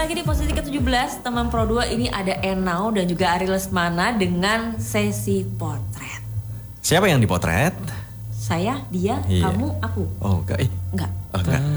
lagi di posisi ke-17 teman Pro 2 ini ada Enau dan juga Ari Lesmana dengan sesi potret. Siapa yang dipotret? Saya, dia, Iya. kamu, aku. Oh, enggak. Enggak. Oh, enggak.